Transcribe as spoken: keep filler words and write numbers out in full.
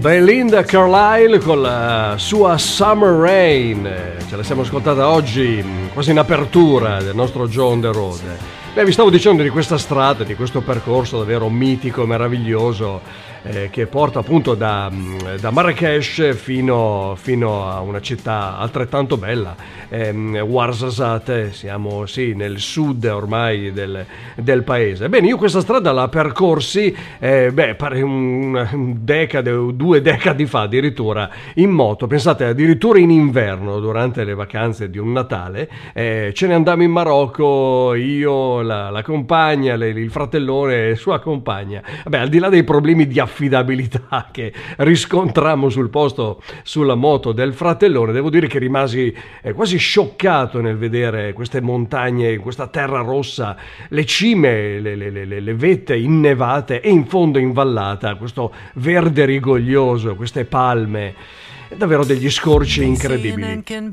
Belinda Carlisle con la sua Summer Rain, ce la siamo ascoltata oggi quasi in apertura del nostro Joe on the Road. Beh, vi stavo dicendo di questa strada, di questo percorso davvero mitico, meraviglioso, eh, che porta appunto da, da Marrakesh fino, fino a una città altrettanto bella, ehm, Ouarzazate. Siamo sì nel sud ormai del, del paese. Bene, io questa strada la percorsi, eh, beh, pare un, un decade o due decadi fa addirittura in moto. Pensate, addirittura in inverno, durante le vacanze di un Natale, eh, ce ne andammo in Marocco, io, la, la compagna, le, il fratellone e sua compagna. Vabbè, al di là dei problemi di affidabilità che riscontrammo sul posto sulla moto del fratellone, devo dire che rimasi eh, quasi scioccato nel vedere queste montagne, questa terra rossa, le cime, le, le, le, le vette innevate e in fondo in vallata questo verde rigoglioso, queste palme, davvero degli scorci incredibili.